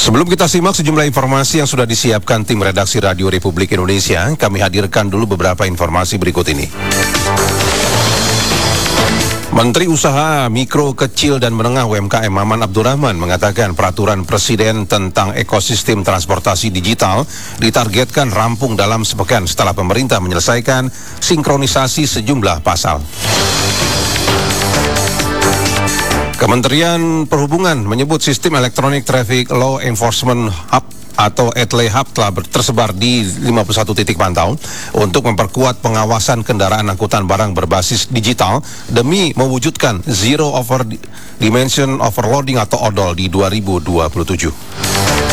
Sebelum kita simak sejumlah informasi yang sudah disiapkan tim redaksi Radio Republik Indonesia, kami hadirkan dulu beberapa informasi berikut ini. Menteri Usaha Mikro, Kecil, dan Menengah UMKM Maman Abdurrahman mengatakan peraturan Presiden tentang ekosistem transportasi digital ditargetkan rampung dalam sepekan setelah pemerintah menyelesaikan sinkronisasi sejumlah pasal. Kementerian Perhubungan menyebut sistem Electronic Traffic Law Enforcement Hub atau ETLE Hub telah tersebar di 51 titik pantau untuk memperkuat pengawasan kendaraan angkutan barang berbasis digital demi mewujudkan Zero Over Dimension Overloading atau ODOL di 2027.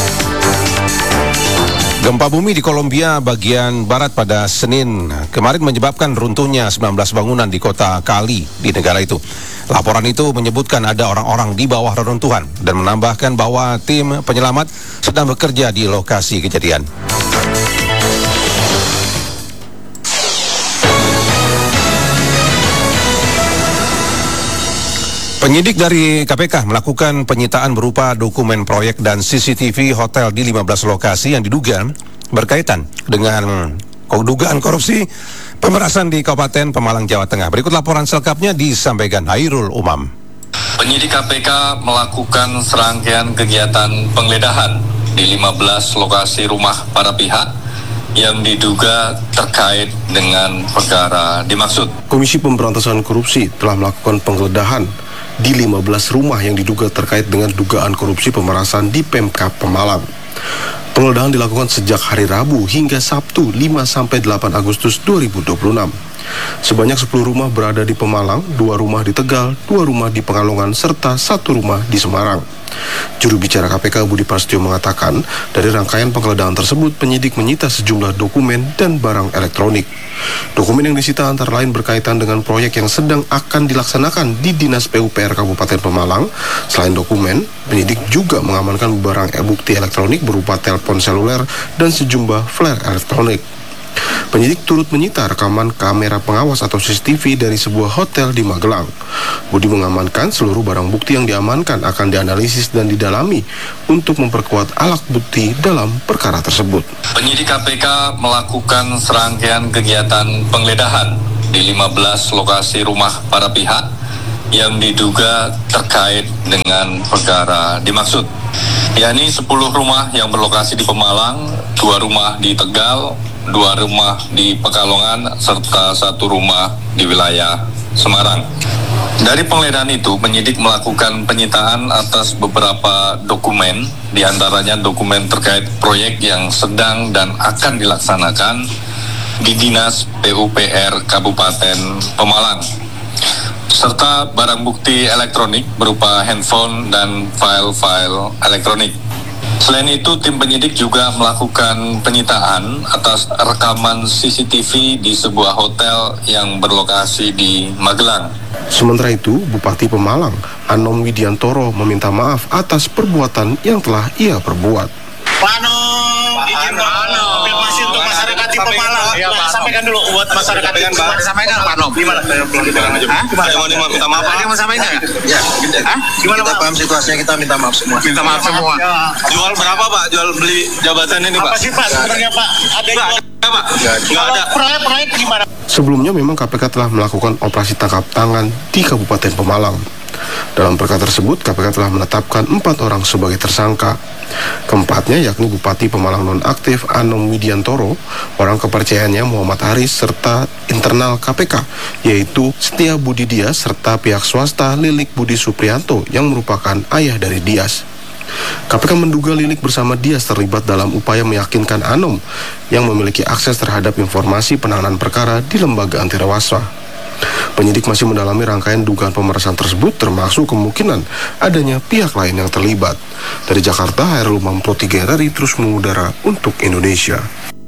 Gempa bumi di Kolombia bagian barat pada Senin kemarin menyebabkan runtuhnya 19 bangunan di kota Cali di negara itu. Laporan itu menyebutkan ada orang-orang di bawah reruntuhan dan menambahkan bahwa tim penyelamat sedang bekerja di lokasi kejadian. Penyidik dari KPK melakukan penyitaan berupa dokumen proyek dan CCTV hotel di 15 lokasi yang diduga berkaitan dengan dugaan korupsi pemerasan di Kabupaten Pemalang, Jawa Tengah. Berikut laporan selengkapnya disampaikan Hairul Umam. Penyidik KPK melakukan serangkaian kegiatan penggeledahan di 15 lokasi rumah para pihak yang diduga terkait dengan perkara dimaksud. Komisi Pemberantasan Korupsi telah melakukan penggeledahan di 15 rumah yang diduga terkait dengan dugaan korupsi pemerasan di Pemkab Pemalang. Penggeledahan dilakukan sejak hari Rabu hingga Sabtu 5-8 Agustus 2026. Sebanyak 10 rumah berada di Pemalang, 2 rumah di Tegal, 2 rumah di Pekalongan, serta 1 rumah di Semarang. Juru bicara KPK Budi Prasetyo mengatakan, dari rangkaian penggeledahan tersebut, penyidik menyita sejumlah dokumen dan barang elektronik. Dokumen yang disita antara lain berkaitan dengan proyek yang sedang akan dilaksanakan di Dinas PUPR Kabupaten Pemalang. Selain dokumen, penyidik juga mengamankan barang bukti elektronik berupa telepon seluler dan sejumlah flare elektronik. Penyidik turut menyita rekaman kamera pengawas atau CCTV dari sebuah hotel di Magelang. Budi mengamankan seluruh barang bukti yang diamankan akan dianalisis dan didalami untuk memperkuat alat bukti dalam perkara tersebut. Penyidik KPK melakukan serangkaian kegiatan penggeledahan di 15 lokasi rumah para pihak yang diduga terkait dengan perkara dimaksud, yakni 10 rumah yang berlokasi di Pemalang, 2 rumah di Tegal, 2 rumah di Pekalongan, serta 1 rumah di wilayah Semarang. Dari penggeledahan itu, penyidik melakukan penyitaan atas beberapa dokumen, diantaranya dokumen terkait proyek yang sedang dan akan dilaksanakan di Dinas PUPR Kabupaten Pemalang, serta barang bukti elektronik berupa handphone dan file-file elektronik. Selain itu, tim penyidik juga melakukan penyitaan atas rekaman CCTV di sebuah hotel yang berlokasi di Magelang. Sementara itu, Bupati Pemalang, Anom Widiantoro, meminta maaf atas perbuatan yang telah ia perbuat. Pak Anom, izin konfirmasi untuk masyarakat di Pemalang. Ya, sampaikan dulu buat masyarakat di Pemalang. Sampaikan Pak Anom. Gimana? Gimana minta maaf? Ada yang mau sampaikan? Ya, Gimana kita Pak? paham situasinya, kita minta maaf semua. Minta maaf semua. Jual berapa Pak? Jual beli jabatan ini Pak? Apa sih Pak sebenarnya Pak? Ada yang Pak? Nggak ada. proyek gimana? Sebelumnya memang KPK telah melakukan operasi tangkap tangan di Kabupaten Pemalang. Dalam perkara tersebut, KPK telah menetapkan 4 orang sebagai tersangka. Keempatnya yakni Bupati Pemalang nonaktif Anom Widiantoro, orang kepercayaannya Muhammad Haris, serta internal KPK, yaitu Setia Budi Dias, serta pihak swasta Lilik Budi Suprianto yang merupakan ayah dari Dias. KPK menduga Lilik bersama Dias terlibat dalam upaya meyakinkan Anom yang memiliki akses terhadap informasi penanganan perkara di lembaga anti rasuah. Penyidik masih mendalami rangkaian dugaan pemerasan tersebut, termasuk kemungkinan adanya pihak lain yang terlibat. Dari Jakarta, Hairul Umam Pro 3 RRI terus mengudara untuk Indonesia.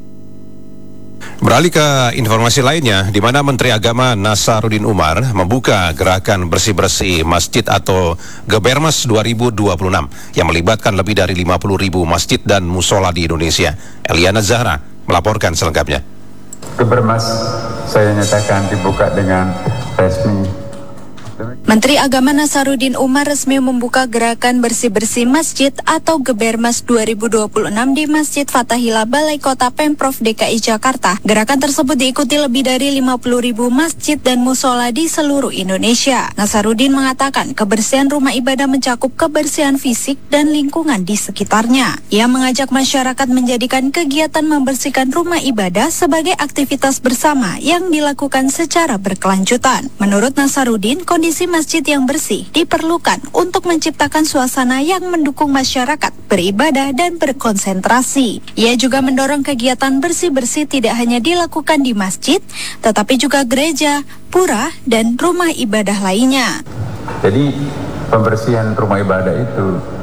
Beralih ke informasi lainnya, di mana Menteri Agama Nasaruddin Umar membuka gerakan bersih-bersih masjid atau Gebermas 2026 yang melibatkan lebih dari 50.000 masjid dan musola di Indonesia. Eliana Zahra melaporkan selengkapnya. Gebermas saya nyatakan dibuka dengan resmi. Menteri Agama Nasaruddin Umar resmi membuka gerakan bersih-bersih masjid atau Gebermas 2026 di Masjid Fathahillah Balai Kota Pemprov DKI Jakarta. Gerakan tersebut diikuti lebih dari 50.000 masjid dan musola di seluruh Indonesia. Nasaruddin mengatakan kebersihan rumah ibadah mencakup kebersihan fisik dan lingkungan di sekitarnya. Ia mengajak masyarakat menjadikan kegiatan membersihkan rumah ibadah sebagai aktivitas bersama yang dilakukan secara berkelanjutan. Menurut Nasaruddin, kondisi masjid yang bersih diperlukan untuk menciptakan suasana yang mendukung masyarakat beribadah dan berkonsentrasi. Ia juga mendorong kegiatan bersih-bersih tidak hanya dilakukan di masjid, tetapi juga gereja, pura, dan rumah ibadah lainnya. Jadi pembersihan rumah ibadah itu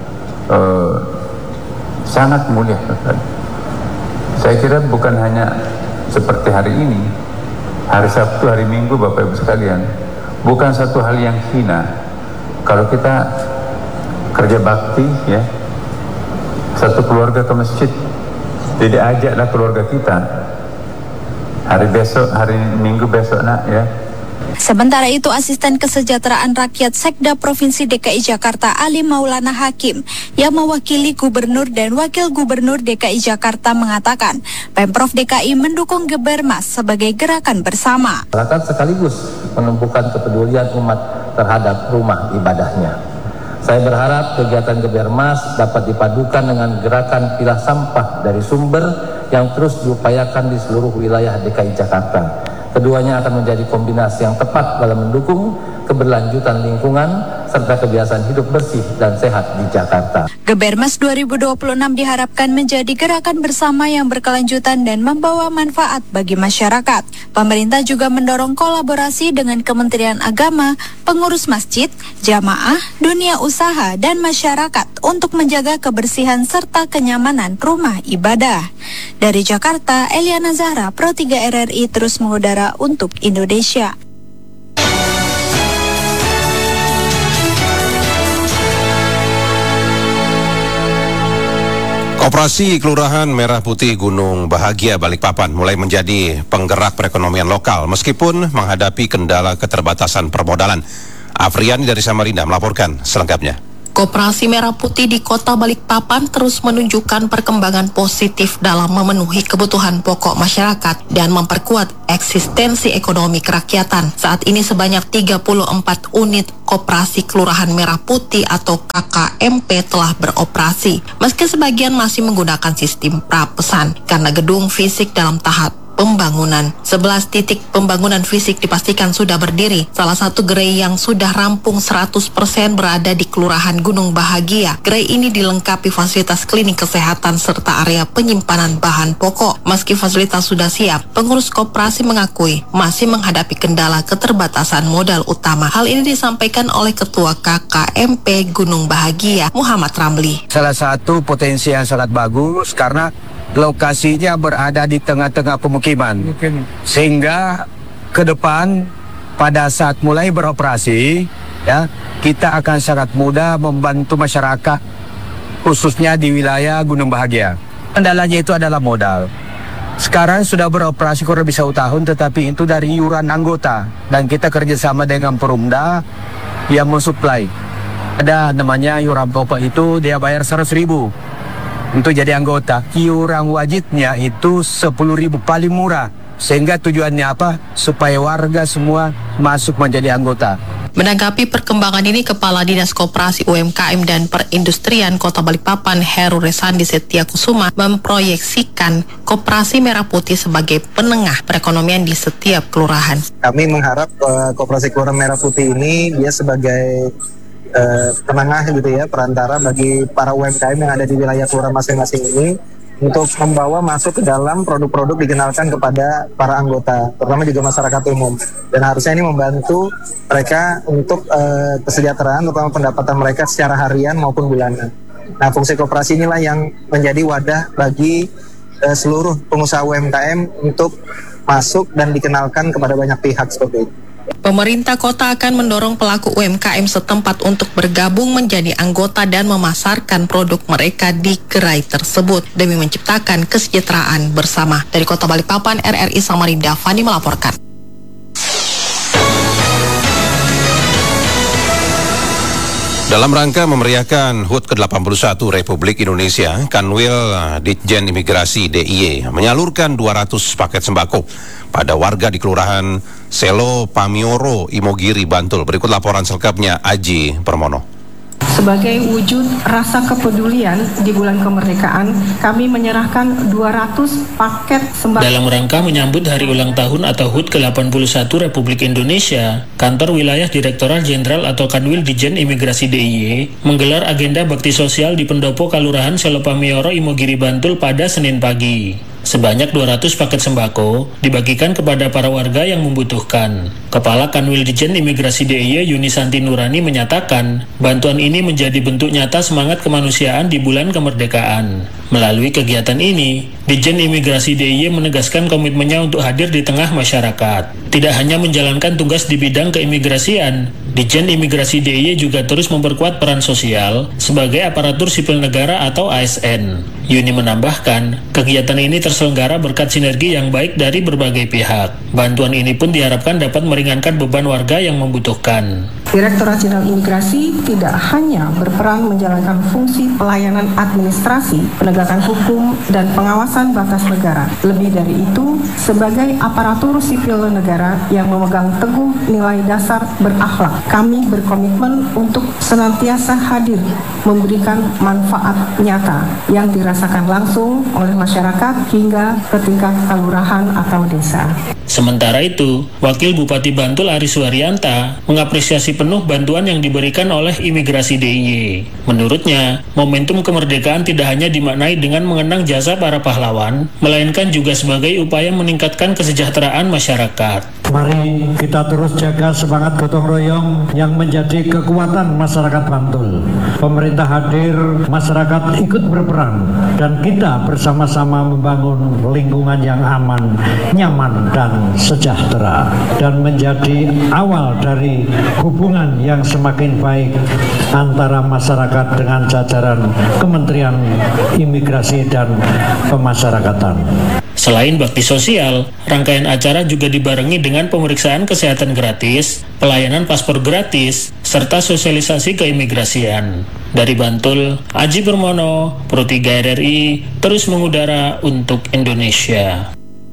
sangat mulia. Saya kira bukan hanya seperti hari ini, hari Sabtu, hari Minggu, Bapak Ibu sekalian, bukan satu hal yang hina kalau kita kerja bakti, ya, satu keluarga ke masjid, jadi ajaklah keluarga kita hari besok, hari Minggu besok, nak, ya. Sementara itu, Asisten Kesejahteraan Rakyat Sekda Provinsi DKI Jakarta Ali Maulana Hakim yang mewakili Gubernur dan Wakil Gubernur DKI Jakarta mengatakan Pemprov DKI mendukung Gebermas sebagai gerakan bersama. Masyarakat sekaligus menumbuhkan kepedulian umat terhadap rumah ibadahnya. Saya berharap kegiatan Gebermas dapat dipadukan dengan gerakan pilah sampah dari sumber yang terus diupayakan di seluruh wilayah DKI Jakarta. Keduanya akan menjadi kombinasi yang tepat dalam mendukung keberlanjutan lingkungan serta kebiasaan hidup bersih dan sehat di Jakarta. Gebermas 2026 diharapkan menjadi gerakan bersama yang berkelanjutan dan membawa manfaat bagi masyarakat. Pemerintah juga mendorong kolaborasi dengan Kementerian Agama, pengurus masjid, jamaah, dunia usaha, dan masyarakat untuk menjaga kebersihan serta kenyamanan rumah ibadah. Dari Jakarta, Eliana Zahra, Pro 3 RRI terus mengudara untuk Indonesia. Koperasi Kelurahan Merah Putih Gunung Bahagia Balikpapan mulai menjadi penggerak perekonomian lokal meskipun menghadapi kendala keterbatasan permodalan. Afriani dari Samarinda melaporkan selengkapnya. Koperasi Merah Putih di Kota Balikpapan terus menunjukkan perkembangan positif dalam memenuhi kebutuhan pokok masyarakat dan memperkuat eksistensi ekonomi kerakyatan. Saat ini sebanyak 34 unit Koperasi Kelurahan Merah Putih atau KKMP telah beroperasi, meski sebagian masih menggunakan sistem prapesan karena gedung fisik dalam tahap pembangunan. 11 titik pembangunan fisik dipastikan sudah berdiri. Salah satu gerai yang sudah rampung 100% berada di Kelurahan Gunung Bahagia. Gerai ini dilengkapi fasilitas klinik kesehatan serta area penyimpanan bahan pokok. Meski fasilitas sudah siap, pengurus koperasi mengakui masih menghadapi kendala keterbatasan modal utama. Hal ini disampaikan oleh Ketua KKMP Gunung Bahagia, Muhammad Ramli. Salah satu potensi yang sangat bagus karena lokasinya berada di tengah-tengah pemukiman, sehingga ke depan pada saat mulai beroperasi, ya, kita akan sangat mudah membantu masyarakat, khususnya di wilayah Gunung Bahagia. Kendalanya itu adalah modal. Sekarang sudah beroperasi kurang lebih 1 tahun, tetapi itu dari iuran anggota, dan kita kerjasama dengan Perumda yang mensuplai. Ada namanya iuran pokok itu dia bayar 100.000. Untuk jadi anggota, iuran wajibnya itu 10.000 paling murah. Sehingga tujuannya apa? Supaya warga semua masuk menjadi anggota. Menanggapi perkembangan ini, Kepala Dinas Koperasi UMKM dan Perindustrian Kota Balikpapan Heru Resandi Setiakusuma memproyeksikan Koperasi Merah Putih sebagai penengah perekonomian di setiap kelurahan. Kami mengharap Koperasi Kelurahan Merah Putih ini dia sebagai penengah gitu ya, perantara bagi para UMKM yang ada di wilayah kelurahan masing-masing ini untuk membawa masuk ke dalam produk-produk dikenalkan kepada para anggota, terutama juga masyarakat umum. Dan harusnya ini membantu mereka untuk kesejahteraan, terutama pendapatan mereka secara harian maupun bulanan. Nah, fungsi koperasi inilah yang menjadi wadah bagi seluruh pengusaha UMKM untuk masuk dan dikenalkan kepada banyak pihak seperti itu. Pemerintah kota akan mendorong pelaku UMKM setempat untuk bergabung menjadi anggota dan memasarkan produk mereka di gerai tersebut demi menciptakan kesejahteraan bersama. Dari Kota Balikpapan, RRI Samarinda, Fani melaporkan. Dalam rangka memeriahkan HUT ke-81 Republik Indonesia, Kanwil Ditjen Imigrasi DIY menyalurkan 200 paket sembako pada warga di Kelurahan Selo Pamioro, Imogiri, Bantul. Berikut laporan selengkapnya Aji Permono. Sebagai wujud rasa kepedulian di bulan kemerdekaan, kami menyerahkan 200 paket sembako. Dalam rangka menyambut hari ulang tahun atau HUT ke-81 Republik Indonesia, Kantor Wilayah Direktorat Jenderal atau Kanwil Ditjen Imigrasi DIY menggelar agenda bakti sosial di Pendopo Kelurahan Selo Pamioro, Imogiri, Bantul pada Senin pagi. Sebanyak 200 paket sembako dibagikan kepada para warga yang membutuhkan. Kepala Kanwil Ditjen Imigrasi DIY Yunisanti Nurani menyatakan, bantuan ini menjadi bentuk nyata semangat kemanusiaan di bulan kemerdekaan. Melalui kegiatan ini, Ditjen Imigrasi DIY menegaskan komitmennya untuk hadir di tengah masyarakat. Tidak hanya menjalankan tugas di bidang keimigrasian, Ditjen Imigrasi DIY juga terus memperkuat peran sosial sebagai aparatur sipil negara atau ASN. Yuni menambahkan, kegiatan ini terselenggara berkat sinergi yang baik dari berbagai pihak. Bantuan ini pun diharapkan dapat meringankan beban warga yang membutuhkan. Direktorat Jenderal Imigrasi tidak hanya berperan menjalankan fungsi pelayanan administrasi, penegakan hukum, dan pengawasan batas negara. Lebih dari itu, sebagai aparatur sipil negara yang memegang teguh nilai dasar berakhlak, kami berkomitmen untuk senantiasa hadir memberikan manfaat nyata yang dirasakan langsung oleh masyarakat hingga ke tingkat kelurahan atau desa. Sementara itu, Wakil Bupati Bantul Aris Waryanta mengapresiasi penuh bantuan yang diberikan oleh Imigrasi DIY. Menurutnya, momentum kemerdekaan tidak hanya dimaknai dengan mengenang jasa para pahlawan, melainkan juga sebagai upaya meningkatkan kesejahteraan masyarakat. Mari kita terus jaga semangat gotong royong yang menjadi kekuatan masyarakat Bantul. Pemerintah hadir, masyarakat ikut berperan, dan kita bersama-sama membangun lingkungan yang aman, nyaman, dan sejahtera, dan menjadi awal dari hubungan yang semakin baik antara masyarakat dengan jajaran Kementerian Imigrasi dan Pemasyarakatan. Selain bakti sosial, rangkaian acara juga dibarengi dengan pemeriksaan kesehatan gratis, pelayanan paspor gratis, serta sosialisasi keimigrasian. Dari Bantul, Aji Permono, Pro 3 RRI, terus mengudara untuk Indonesia.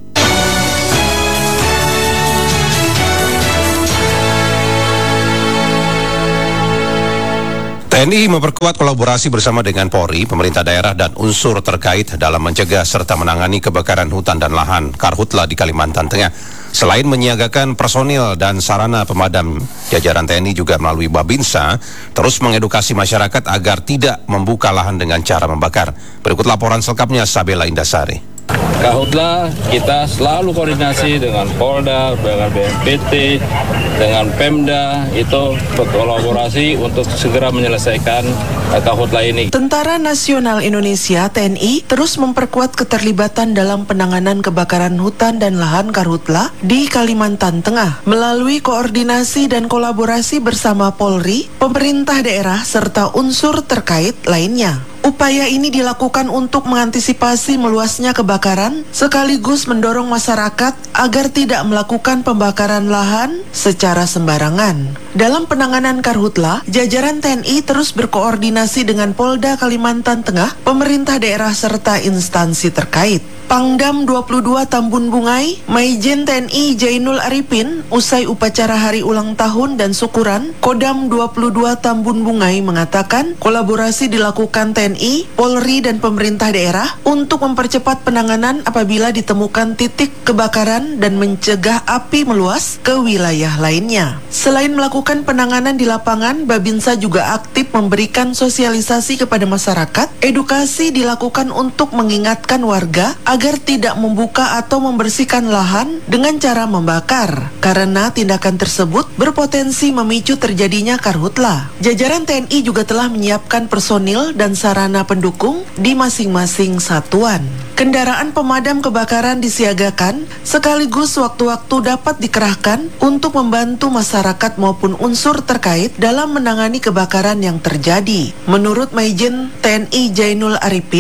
TNI memperkuat kolaborasi bersama dengan Polri, pemerintah daerah, dan unsur terkait dalam mencegah serta menangani kebakaran hutan dan lahan Karhutla di Kalimantan Tengah. Selain menyiagakan personil dan sarana pemadam, jajaran TNI juga melalui Babinsa terus mengedukasi masyarakat agar tidak membuka lahan dengan cara membakar. Berikut laporan selengkapnya Sabela Indasari. Karhutla kita selalu koordinasi dengan Polda, dengan BNPT, dengan Pemda, itu berkolaborasi untuk segera menyelesaikan Karhutla ini. Tentara Nasional Indonesia (TNI) terus memperkuat keterlibatan dalam penanganan kebakaran hutan dan lahan Karhutla di Kalimantan Tengah melalui koordinasi dan kolaborasi bersama Polri, pemerintah daerah, serta unsur terkait lainnya. Upaya ini dilakukan untuk mengantisipasi meluasnya kebakaran sekaligus mendorong masyarakat agar tidak melakukan pembakaran lahan secara sembarangan. Dalam penanganan Karhutla, jajaran TNI terus berkoordinasi dengan Polda Kalimantan Tengah, pemerintah daerah serta instansi terkait. Pangdam 22 Tambun Bungai, Maijen TNI Jainul Arifin, usai upacara hari ulang tahun dan syukuran, Kodam 22 Tambun Bungai mengatakan kolaborasi dilakukan TNI, Polri, dan pemerintah daerah untuk mempercepat penanganan apabila ditemukan titik kebakaran dan mencegah api meluas ke wilayah lainnya. Selain melakukan penanganan di lapangan, Babinsa juga aktif memberikan sosialisasi kepada masyarakat. Edukasi dilakukan untuk mengingatkan warga agar tidak membuka atau membersihkan lahan dengan cara membakar, karena tindakan tersebut berpotensi memicu terjadinya Karhutla. Jajaran TNI juga telah menyiapkan personil dan sarana pendukung di masing-masing satuan. Kendaraan pemadam kebakaran disiagakan, sekaligus waktu-waktu dapat dikerahkan untuk membantu masyarakat maupun unsur terkait dalam menangani kebakaran yang terjadi. Menurut Maijen TNI Jainul Arifin,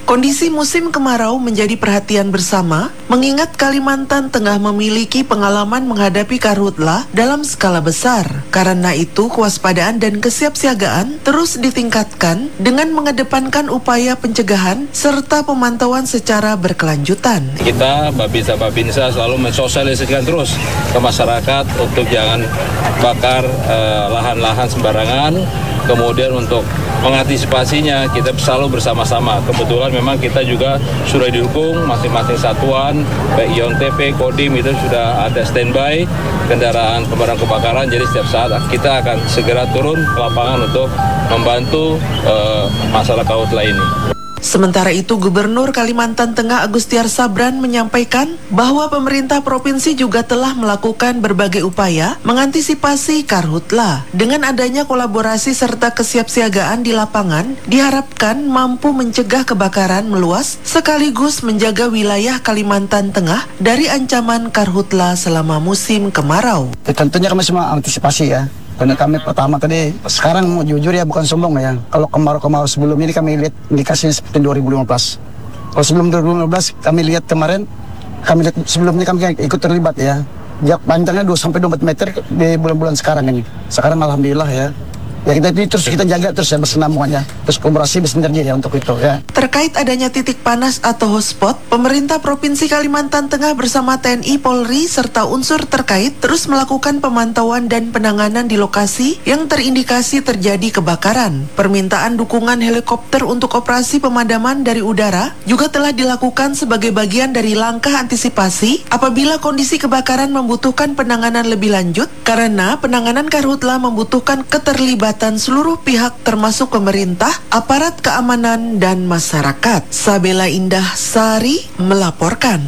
Kondisi musim kemarau menjadi perhatian bersama, mengingat Kalimantan Tengah memiliki pengalaman menghadapi karhutla dalam skala besar. Karena itu, kewaspadaan dan kesiapsiagaan terus ditingkatkan dengan mengedepankan upaya pencegahan serta pemantauan secara berkelanjutan. Kita, Babinsa selalu mensosialisasikan terus ke masyarakat untuk jangan bakar lahan-lahan sembarangan. Kemudian untuk mengantisipasinya kita selalu bersama-sama. Kebetulan memang kita juga sudah didukung masing-masing satuan, baik IONTP, Kodim itu sudah ada standby kendaraan pemadam kebakaran. Jadi setiap saat kita akan segera turun ke lapangan untuk membantu masalah karhutla ini. Sementara itu, Gubernur Kalimantan Tengah Agustiar Sabran menyampaikan bahwa pemerintah provinsi juga telah melakukan berbagai upaya mengantisipasi karhutla. Dengan adanya kolaborasi serta kesiapsiagaan di lapangan, diharapkan mampu mencegah kebakaran meluas sekaligus menjaga wilayah Kalimantan Tengah dari ancaman karhutla selama musim kemarau. Tentunya kami semua antisipasi ya. Karena kami pertama tadi, sekarang jujur ya bukan sombong ya. Kalau kemarau-kemarau sebelum ini kami lihat indikasinya seperti 2015. Kalau sebelum 2015 kami lihat kemarin, kami lihat sebelumnya kami ikut terlibat ya. Panjangnya 2-4 meter di bulan-bulan sekarang ini. Sekarang alhamdulillah ya. Ya kita jaga terus ya bersenambungannya. Terus kolaborasi bisa terjadi ya untuk itu ya. Terkait adanya titik panas atau hotspot, pemerintah Provinsi Kalimantan Tengah bersama TNI, Polri, serta unsur terkait terus melakukan pemantauan dan penanganan di lokasi yang terindikasi terjadi kebakaran. Permintaan dukungan helikopter untuk operasi pemadaman dari udara juga telah dilakukan sebagai bagian dari langkah antisipasi apabila kondisi kebakaran membutuhkan penanganan lebih lanjut, karena penanganan karhutla membutuhkan keterlibatan seluruh pihak termasuk pemerintah, aparat keamanan, dan masyarakat. Sabela Indah Sari melaporkan.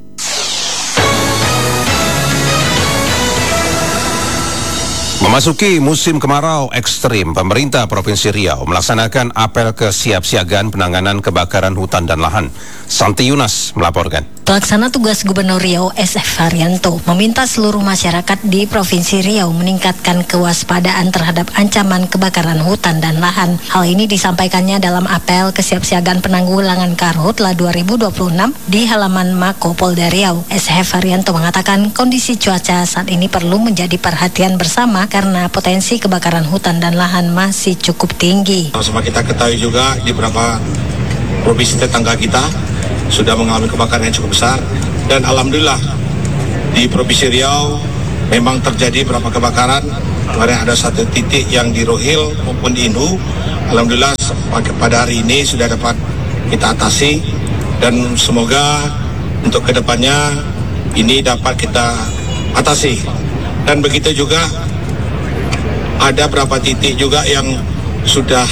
Memasuki musim kemarau ekstrim, pemerintah Provinsi Riau melaksanakan apel kesiapsiagaan penanganan kebakaran hutan dan lahan. Santi Yunas melaporkan. Pelaksana tugas Gubernur Riau SF Haryanto meminta seluruh masyarakat di Provinsi Riau meningkatkan kewaspadaan terhadap ancaman kebakaran hutan dan lahan. Hal ini disampaikannya dalam apel kesiapsiagaan penanggulangan karhutla 2026 di halaman Mako Polda Riau. SF Haryanto mengatakan kondisi cuaca saat ini perlu menjadi perhatian bersama karena potensi kebakaran hutan dan lahan masih cukup tinggi. Sama kita ketahui juga di beberapa provinsi tetangga kita sudah mengalami kebakaran yang cukup besar, dan alhamdulillah di Provinsi Riau memang terjadi beberapa kebakaran. Kemarin ada satu titik yang di Rohil maupun di Inhu. Alhamdulillah pada hari ini sudah dapat kita atasi, dan semoga untuk kedepannya ini dapat kita atasi. Dan begitu juga ada beberapa titik juga yang sudah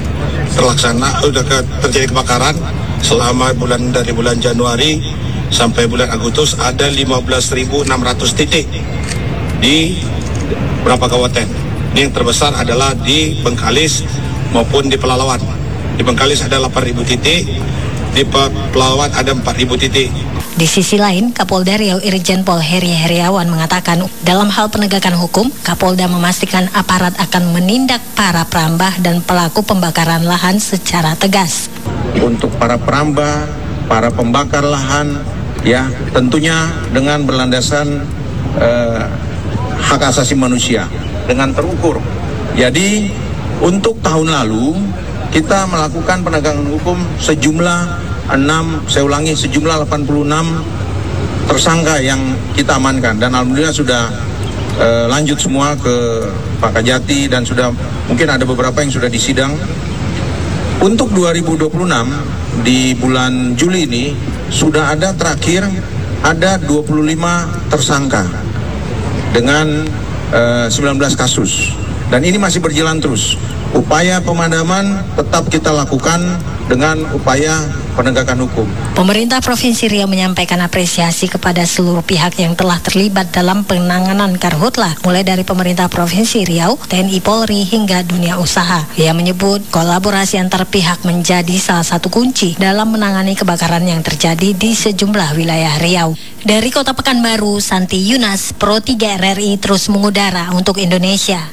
terjadi kebakaran selama dari bulan Januari sampai bulan Agustus. Ada 15.600 titik di beberapa kabupaten. Ini yang terbesar adalah di Bengkalis maupun di Pelalawan. Di Bengkalis ada 8.000 titik, di Pelalawan ada 4.000 titik. Di sisi lain, Kapolda Riau Irjen Pol Heri Heriawan mengatakan dalam hal penegakan hukum, Kapolda memastikan aparat akan menindak para perambah dan pelaku pembakaran lahan secara tegas. Untuk para perambah, para pembakar lahan, ya tentunya dengan berlandasan hak asasi manusia dengan terukur. Jadi untuk tahun lalu kita melakukan penegakan hukum sejumlah 86 tersangka yang kita amankan, dan alhamdulillah sudah lanjut semua ke Pak Kajati dan sudah mungkin ada beberapa yang sudah disidang. Untuk 2026 di bulan Juli ini sudah ada terakhir ada 25 tersangka dengan 19 kasus, dan ini masih berjalan terus. Upaya pemadaman tetap kita lakukan dengan upaya penegakan hukum. Pemerintah Provinsi Riau menyampaikan apresiasi kepada seluruh pihak yang telah terlibat dalam penanganan karhutla, mulai dari pemerintah Provinsi Riau, TNI Polri, hingga dunia usaha. Ia menyebut kolaborasi antar pihak menjadi salah satu kunci dalam menangani kebakaran yang terjadi di sejumlah wilayah Riau. Dari Kota Pekanbaru, Santi Yunas, Pro 3 RRI terus mengudara untuk Indonesia.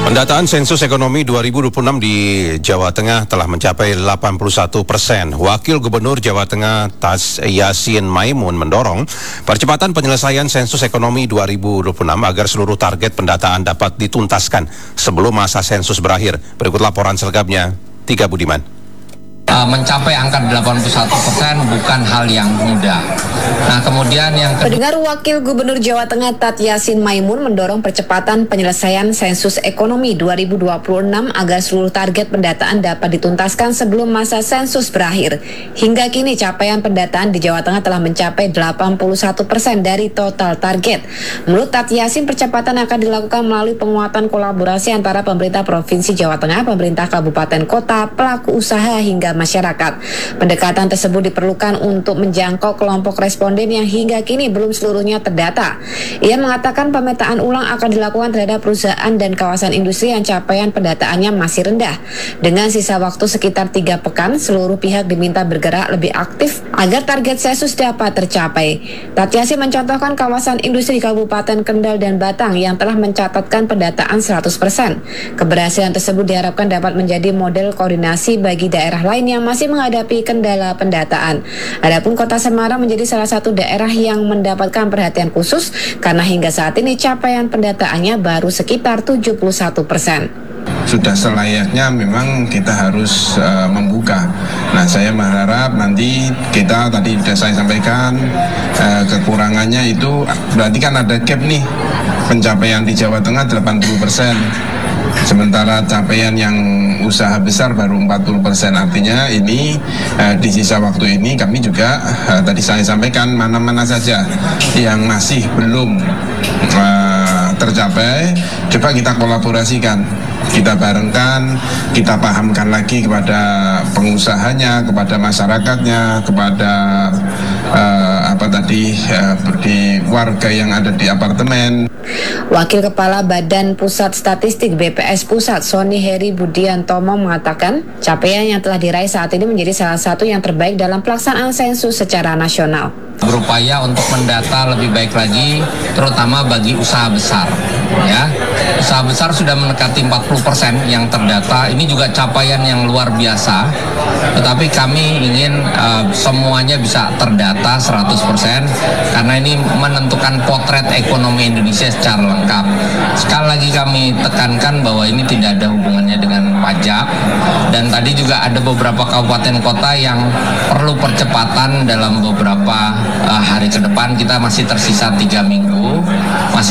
Pendataan sensus ekonomi 2026 di Jawa Tengah telah mencapai 81%. Wakil Gubernur Jawa Tengah Tas Yassin Maimun mendorong percepatan penyelesaian sensus ekonomi 2026 agar seluruh target pendataan dapat dituntaskan sebelum masa sensus berakhir. Berikut laporan selengkapnya, Tika Budiman. Mencapai angka 81% bukan hal yang mudah. Nah, kemudian yang Pendengar, Wakil Gubernur Jawa Tengah Tat Yassin Maimun mendorong percepatan penyelesaian sensus ekonomi 2026 agar seluruh target pendataan dapat dituntaskan sebelum masa sensus berakhir. Hingga kini capaian pendataan di Jawa Tengah telah mencapai 81% dari total target. Menurut Tat Yassin, percepatan akan dilakukan melalui penguatan kolaborasi antara pemerintah Provinsi Jawa Tengah, pemerintah kabupaten kota, pelaku usaha hingga masyarakat. Pendekatan tersebut diperlukan untuk menjangkau kelompok responden yang hingga kini belum seluruhnya terdata. Ia mengatakan pemetaan ulang akan dilakukan terhadap perusahaan dan kawasan industri yang capaian pendataannya masih rendah. Dengan sisa waktu sekitar 3 pekan, seluruh pihak diminta bergerak lebih aktif agar target sensus dapat tercapai. Tat Yassin mencontohkan kawasan industri Kabupaten Kendal dan Batang yang telah mencatatkan pendataan 100%. Keberhasilan tersebut diharapkan dapat menjadi model koordinasi bagi daerah lain yang masih menghadapi kendala pendataan. Adapun Kota Semarang menjadi salah satu daerah yang mendapatkan perhatian khusus karena hingga saat ini capaian pendataannya baru sekitar 71%. Sudah selayaknya memang kita harus membuka. Nah, saya berharap nanti kita tadi sudah saya sampaikan kekurangannya itu berarti kan ada gap nih, pencapaian di Jawa Tengah 80%. Sementara capaian yang usaha besar baru 40%, artinya ini di sisa waktu ini kami juga tadi saya sampaikan mana-mana saja yang masih belum tercapai, coba kita kolaborasikan, kita barengkan, kita pahamkan lagi kepada pengusahanya, kepada masyarakatnya, kepada di warga yang ada di apartemen. Wakil Kepala Badan Pusat Statistik BPS Pusat, Sony Heri Budiantomo mengatakan capaian yang telah diraih saat ini menjadi salah satu yang terbaik dalam pelaksanaan sensus secara nasional. Berupaya untuk mendata lebih baik lagi, terutama bagi usaha besar. Ya, usaha besar sudah mendekati 40% yang terdata. Ini juga capaian yang luar biasa. Tetapi kami ingin semuanya bisa terdata 100% karena ini menentukan potret ekonomi Indonesia secara lengkap. Sekali lagi kami tekankan bahwa ini tidak ada hubungannya dengan pajak, dan tadi juga ada beberapa kabupaten kota yang perlu percepatan dalam beberapa hari ke depan. Kita masih tersisa 3 minggu.